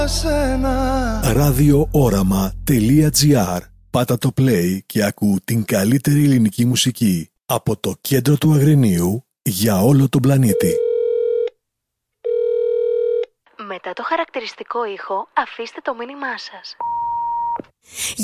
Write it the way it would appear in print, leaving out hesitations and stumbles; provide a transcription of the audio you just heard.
radiooraμα.gr. Πάτα το play και ακού την καλύτερη ελληνική μουσική από το κέντρο του Αγρινίου για όλο τον πλανήτη. Μετά το χαρακτηριστικό ήχο, αφήστε το μήνυμά σας.